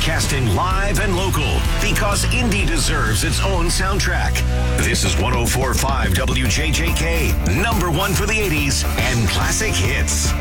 broadcasting live and local because Indy deserves its own soundtrack. This is 104.5 WJJK, number one for the 80s and classic hits.